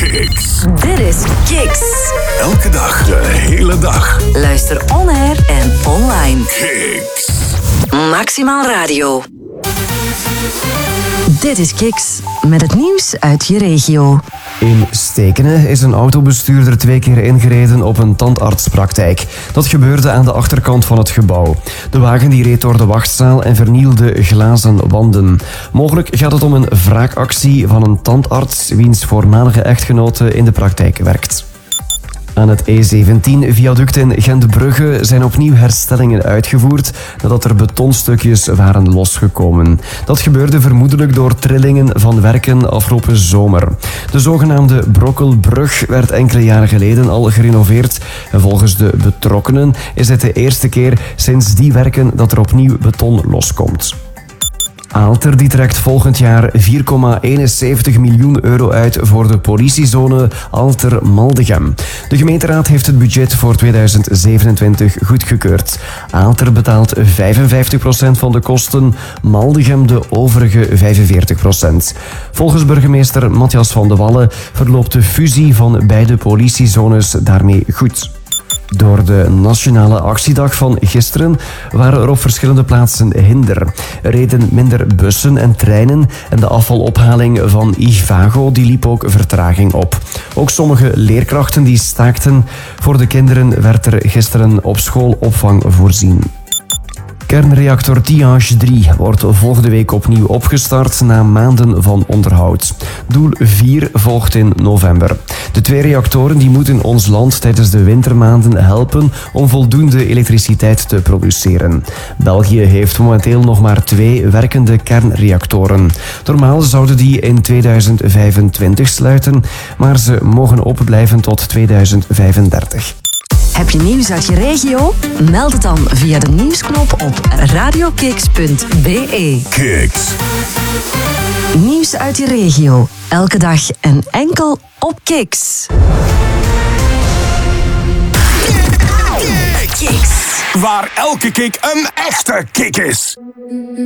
Kiks. Dit is Kiks. Elke dag, de hele dag. Luister on-air en online. Kiks. Maximaal Radio. Dit is Kiks met het nieuws uit je regio. In Stekene is een autobestuurder 2 keer ingereden op een tandartspraktijk. Dat gebeurde aan de achterkant van het gebouw. De wagen die reed door de wachtzaal en vernielde glazen wanden. Mogelijk gaat het om een wraakactie van een tandarts wiens voormalige echtgenote in de praktijk werkt. Aan het E17-viaduct in Gentbrugge zijn opnieuw herstellingen uitgevoerd nadat er betonstukjes waren losgekomen. Dat gebeurde vermoedelijk door trillingen van werken afgelopen zomer. De zogenaamde Brokkelbrug werd enkele jaren geleden al gerenoveerd en volgens de betrokkenen is dit de eerste keer sinds die werken dat er opnieuw beton loskomt. Aalter die trekt volgend jaar 4,71 miljoen euro uit voor de politiezone Aalter-Maldegem. De gemeenteraad heeft het budget voor 2027 goedgekeurd. Aalter betaalt 55% van de kosten, Maldegem de overige 45%. Volgens burgemeester Matthias van de Wallen verloopt de fusie van beide politiezones daarmee goed. Door de nationale actiedag van gisteren waren er op verschillende plaatsen hinder. Er reden minder bussen en treinen en de afvalophaling van Ivago die liep ook vertraging op. Ook sommige leerkrachten die staakten. Voor de kinderen werd er gisteren op school opvang voorzien. Kernreactor Tihange 3 wordt volgende week opnieuw opgestart na maanden van onderhoud. Doel 4 volgt in november. De 2 reactoren die moeten ons land tijdens de wintermaanden helpen om voldoende elektriciteit te produceren. België heeft momenteel nog maar 2 werkende kernreactoren. Normaal zouden die in 2025 sluiten, maar ze mogen open blijven tot 2035. Heb je nieuws uit je regio? Meld het dan via de nieuwsknop op radiokiks.be. Kiks. Nieuws uit je regio. Elke dag en enkel op Kiks. Kiks. Waar elke kick een echte kick is.